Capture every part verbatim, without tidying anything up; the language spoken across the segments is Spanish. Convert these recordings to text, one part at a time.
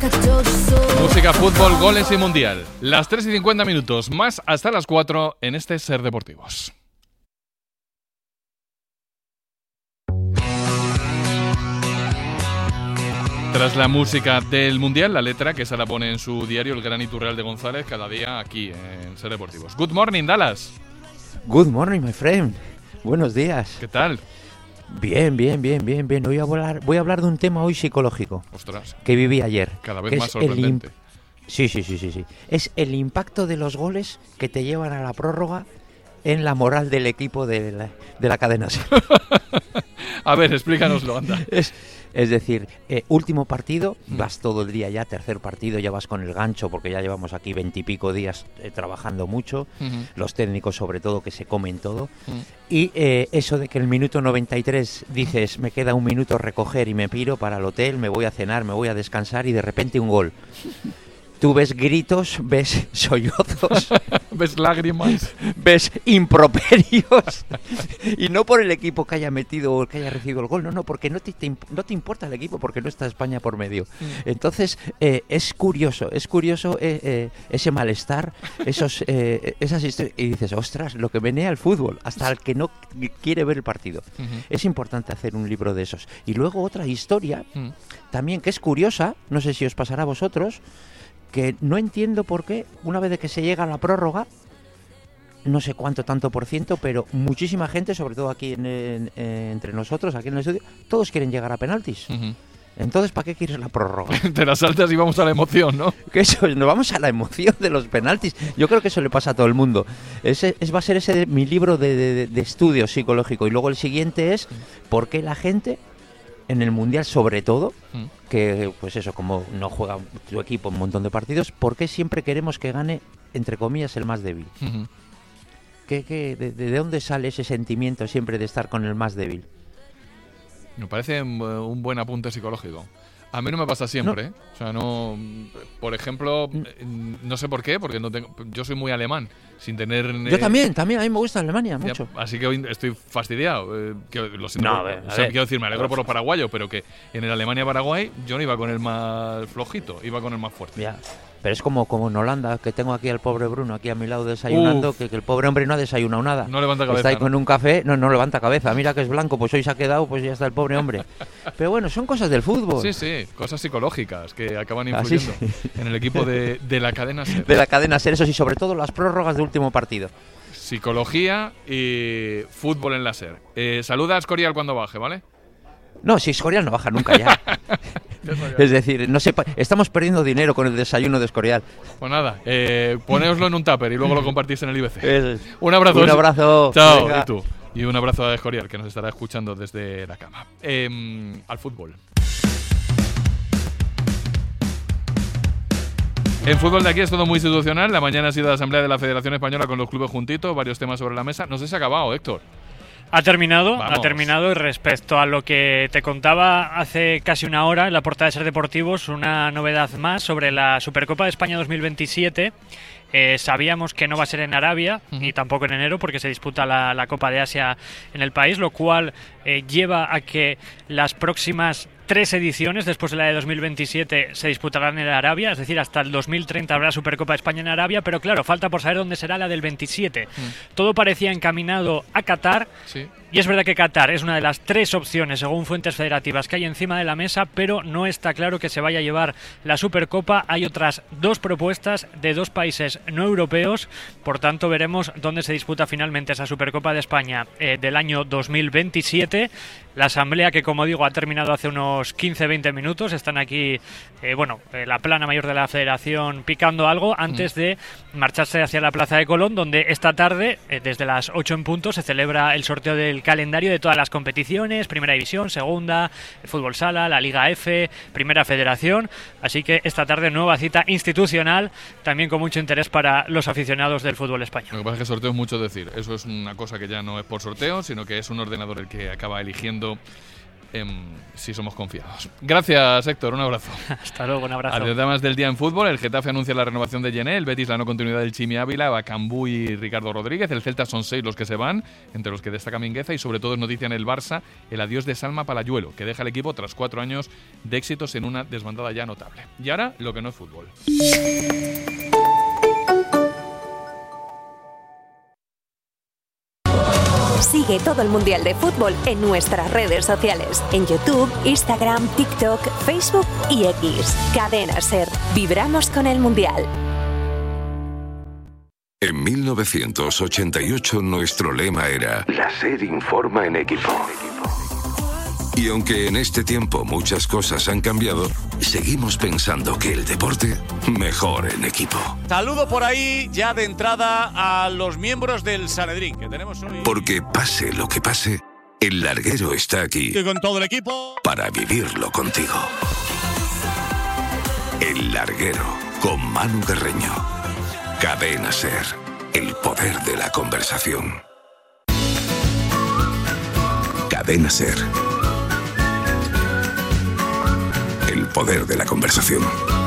Música, fútbol, goles y mundial. Las tres y cincuenta minutos, más hasta las cuatro en este Ser Deportivos. Tras la música del mundial, la letra que se la pone en su diario el gran Iturralde de González cada día aquí en Ser Deportivos. Good morning, Dallas. Good morning, my friend. Buenos días. ¿Qué tal? Bien, bien, bien, bien, bien. Voy a hablar, voy a hablar de un tema hoy psicológico. Ostras. Que viví ayer. Cada vez más sorprendente. Imp- sí, sí, sí, sí, sí. Es el impacto de los goles que te llevan a la prórroga en la moral del equipo de la, de la cadena. A ver, explícanoslo, anda. Es, es decir, eh, último partido, Mm. vas todo el día ya, tercer partido, ya vas con el gancho porque ya llevamos aquí veintipico días eh, trabajando mucho, Uh-huh. los técnicos sobre todo que se comen todo, Uh-huh. y eh, eso de que el minuto noventa y tres dices, me queda un minuto recoger y me piro para el hotel, me voy a cenar, me voy a descansar y de repente un gol. Tú ves gritos, ves sollozos, ¿Ves lágrimas? ves improperios, y no por el equipo que haya metido o que haya recibido el gol, no, no, porque no te, te imp- no te importa el equipo, porque no está España por medio. Entonces, eh, es curioso, es curioso eh, eh, ese malestar, esos, eh, esas historias, y dices, ostras, lo que menea el fútbol, hasta el que no quiere ver el partido. Uh-huh. Es importante hacer un libro de esos. Y luego otra historia, Uh-huh. también que es curiosa, no sé si os pasará a vosotros, que no entiendo por qué, una vez de que se llega a la prórroga, no sé cuánto tanto por ciento, pero muchísima gente, sobre todo aquí en, en- en- entre nosotros, aquí en el estudio, todos quieren llegar a penaltis. Uh-huh. Entonces, ¿para qué quieres la prórroga? Te las saltas y vamos a la emoción, ¿no? Que eso, nos vamos a la emoción de los penaltis. Yo creo que eso le pasa a todo el mundo. Ese es, va a ser ese de, mi libro de, de, de estudio psicológico. Y luego el siguiente es por qué la gente, en el Mundial sobre todo, Uh-huh. que pues eso, como no juega tu equipo un montón de partidos, ¿por qué siempre queremos que gane, entre comillas, el más débil? Uh-huh. ¿Qué, qué, de, de dónde sale ese sentimiento siempre de estar con el más débil? Me parece un un buen apunte psicológico. A mí no me pasa siempre, No. ¿eh? O sea, no... Por ejemplo, eh, no sé por qué, porque no tengo, yo soy muy alemán, sin tener... Yo eh, también, también, a mí me gusta Alemania ya, mucho. así que hoy estoy fastidiado. eh, que lo siento, No, por- a ver, a o sea, ver. quiero decir, me alegro por los paraguayos, pero que en el Alemania-Paraguay yo no iba con el más flojito, iba con el más fuerte. Ya. Pero es como, como en Holanda, que tengo aquí al pobre Bruno aquí a mi lado desayunando, que, que el pobre hombre no ha desayunado nada. No levanta cabeza, Está ahí ¿no? con un café, no, no levanta cabeza. Mira que es blanco, pues hoy se ha quedado, pues ya está el pobre hombre. Pero bueno, son cosas del fútbol. Sí, sí, cosas psicológicas que acaban Así influyendo en el equipo de, de la cadena SER. De la cadena SER, eso sí, sobre todo las prórrogas de último partido. Psicología y fútbol en la SER. Eh, saluda a Escorial cuando baje, ¿vale? No, si Escorial no baja nunca ya. Es decir, no sé, estamos perdiendo dinero con el desayuno de Escorial. Pues nada, eh, ponéoslo en un tupper y luego lo compartís en el I B C. Eso es. Un abrazo. Un abrazo. Chao. Venga. Y tú. Y un abrazo a Escorial, que nos estará escuchando desde la cama. Eh, al fútbol. En fútbol de aquí es todo muy institucional. La mañana ha sido la asamblea de la Federación Española con los clubes juntitos, varios temas sobre la mesa. No sé si ha acabado, Héctor. Ha terminado, Vamos. ha terminado y respecto a lo que te contaba hace casi una hora en la portada de Ser Deportivos, una novedad más sobre la Supercopa de España dos mil veintisiete. Eh, sabíamos que no va a ser en Arabia Ujú. y tampoco en enero porque se disputa la, la Copa de Asia en el país, lo cual eh, lleva a que las próximas tres ediciones después de la de dos mil veintisiete se disputarán en Arabia, es decir, hasta el dos mil treinta habrá Supercopa de España en Arabia, pero claro, falta por saber dónde será la del veintisiete. Mm. Todo parecía encaminado a Qatar. Sí. Y es verdad que Qatar es una de las tres opciones, según fuentes federativas, que hay encima de la mesa, pero no está claro que se vaya a llevar la Supercopa. Hay otras dos propuestas de dos países no europeos, por tanto veremos dónde se disputa finalmente esa Supercopa de España eh, del año dos mil veintisiete. La asamblea que, como digo, ha terminado hace unos quince a veinte minutos. Están aquí, eh, bueno, eh, la plana mayor de la federación picando algo antes de marcharse hacia la Plaza de Colón, donde esta tarde, eh, desde las ocho en punto, se celebra el sorteo del calendario de todas las competiciones, Primera División, Segunda, el Fútbol Sala, la Liga F, Primera Federación. Así que esta tarde nueva cita institucional, también con mucho interés para los aficionados del fútbol español. Lo que pasa es que sorteo es mucho decir. Eso es una cosa que ya no es por sorteo, sino que es un ordenador el que acaba eligiendo eh, si somos confiados. Gracias, Héctor, un abrazo. Hasta luego, un abrazo. Además del día en fútbol, el Getafe anuncia la renovación de Yené, el Betis la no continuidad del Chimi Ávila, Bacambú y Ricardo Rodríguez, el Celta son seis los que se van, entre los que destaca Mingueza, y sobre todo es noticia en el Barça el adiós de Salma Palayuelo, que deja el equipo tras cuatro años de éxitos en una desbandada ya notable. Y ahora, lo que no es fútbol. Sigue todo el Mundial de Fútbol en nuestras redes sociales, en YouTube, Instagram, TikTok, Facebook y X. Cadena SER. Vibramos con el Mundial. En mil novecientos ochenta y ocho nuestro lema era La SER informa en equipo. Y aunque en este tiempo muchas cosas han cambiado, seguimos pensando que el deporte mejor en equipo. Saludo por ahí ya de entrada a los miembros del Sanedrín que tenemos hoy. Porque pase lo que pase, el larguero está aquí. Y con todo el equipo. Para vivirlo contigo. El larguero con Manu Carreño. Cadena SER. El poder de la conversación. Cadena SER. El poder de la conversación.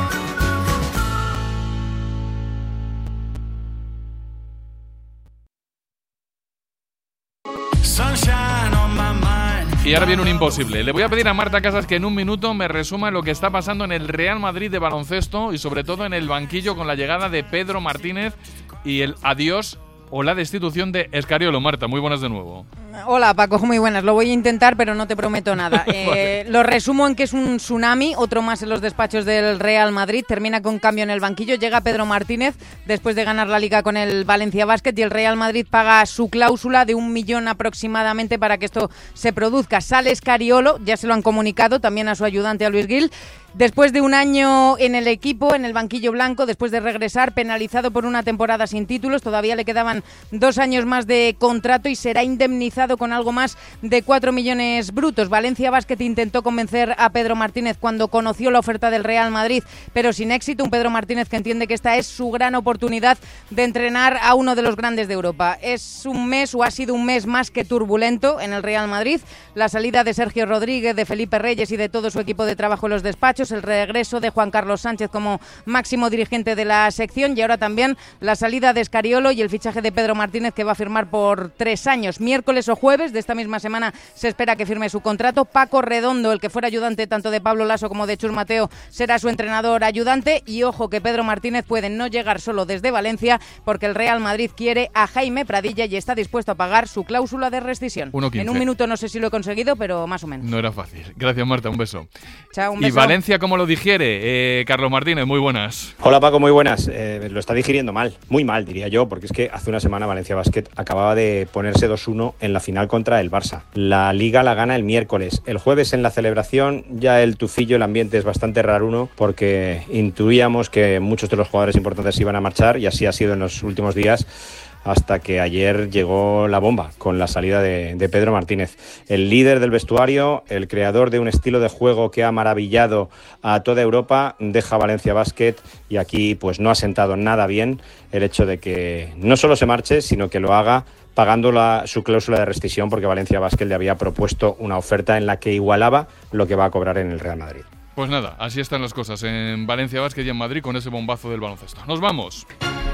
Y ahora viene un imposible. Le voy a pedir a Marta Casas que en un minuto me resuma lo que está pasando en el Real Madrid de baloncesto y sobre todo en el banquillo con la llegada de Pedro Martínez y el adiós o la destitución de Escariolo. Marta, muy buenas de nuevo. Hola Paco, muy buenas. Lo voy a intentar, pero no te prometo nada. Eh, vale. Lo resumo en que es un tsunami, otro más en los despachos del Real Madrid. Termina con cambio en el banquillo. Llega Pedro Martínez después de ganar la Liga con el Valencia Basket y el Real Madrid paga su cláusula de un millón aproximadamente para que esto se produzca. Sale Escariolo, ya se lo han comunicado también a su ayudante, a Luis Gil. Después de un año en el equipo, en el banquillo blanco, después de regresar, penalizado por una temporada sin títulos, todavía le quedaban dos años más de contrato y será indemnizado con algo más de cuatro millones brutos. Valencia Basket intentó convencer a Pedro Martínez cuando conoció la oferta del Real Madrid, pero sin éxito. Un Pedro Martínez que entiende que esta es su gran oportunidad de entrenar a uno de los grandes de Europa. Es un mes o ha sido un mes más que turbulento en el Real Madrid. La salida de Sergio Rodríguez, de Felipe Reyes y de todo su equipo de trabajo en los despachos, el regreso de Juan Carlos Sánchez como máximo dirigente de la sección y ahora también la salida de Escariolo y el fichaje de Pedro Martínez, que va a firmar por tres años. Miércoles o jueves de esta misma semana se espera que firme su contrato. Paco Redondo, el que fuera ayudante tanto de Pablo Laso como de Chus Mateo, será su entrenador ayudante. Y ojo que Pedro Martínez puede no llegar solo desde Valencia, porque el Real Madrid quiere a Jaime Pradilla y está dispuesto a pagar su cláusula de rescisión. En un minuto no sé si lo he conseguido, pero más o menos. No era fácil. Gracias, Marta, un beso. Chao, un beso. Y Valencia, ¿cómo lo digiere? Eh, Carlos Martínez, muy buenas. Hola Paco, muy buenas. Eh, lo está digiriendo mal, muy mal diría yo, porque es que hace una semana Valencia Basket acababa de ponerse dos uno en la final contra el Barça. La Liga la gana el miércoles. El jueves en la celebración ya el tufillo, el ambiente es bastante raruno porque intuíamos que muchos de los jugadores importantes iban a marchar y así ha sido en los últimos días, hasta que ayer llegó la bomba con la salida de, de Pedro Martínez, el líder del vestuario, el creador de un estilo de juego que ha maravillado a toda Europa. Deja Valencia Basket y aquí pues no ha sentado nada bien el hecho de que no solo se marche, sino que lo haga pagando la, su cláusula de rescisión, porque Valencia Basket le había propuesto una oferta en la que igualaba lo que va a cobrar en el Real Madrid. Pues nada, así están las cosas en Valencia Basket y en Madrid con ese bombazo del baloncesto. ¡Nos vamos!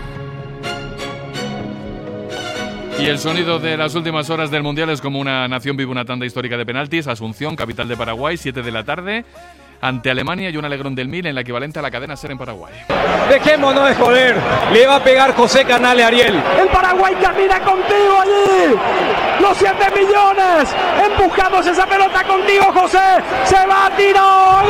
Y el sonido de las últimas horas del Mundial es como una nación vive una tanda histórica de penaltis. Asunción, capital de Paraguay, siete de la tarde, ante Alemania y un alegrón del mil en la equivalente a la cadena SER en Paraguay. Dejémonos de joder, le va a pegar José Canale a Ariel. El Paraguay camina contigo allí, los siete millones, empujamos esa pelota contigo, José, se va a tirar.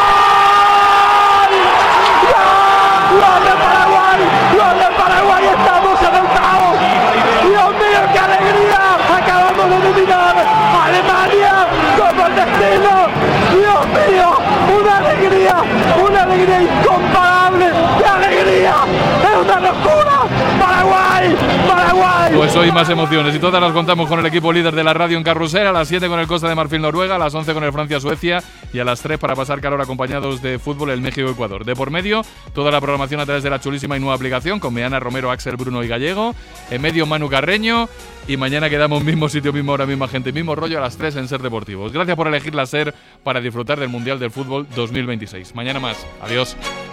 ¡Gol! ¡Gol! ¡Gol de Paraguay! ¡Gol de Paraguay! Estamos en el caos. ¡Dios mío, qué alegría! Acabamos de eliminar a Alemania como el destino. ¡Dios mío! ¡Una alegría! ¡Una alegría incomparable! ¡Qué alegría! ¡Es una locura! ¡Paraguay! Paraguay, Paraguay. Pues hoy más emociones y todas las contamos con el equipo líder de la radio en Carrusel, a las siete con el Costa de Marfil Noruega, a las once con el Francia Suecia y a las tres para pasar calor acompañados de fútbol el México Ecuador. De por medio, toda la programación a través de la chulísima y nueva aplicación con Meana, Romero, Axel, Bruno y Gallego, en medio Manu Carreño y mañana quedamos mismo sitio, misma hora, misma gente, mismo rollo a las tres en Ser Deportivos. Gracias por elegir la Ser para disfrutar del Mundial del Fútbol dos mil veintiséis. Mañana más. Adiós.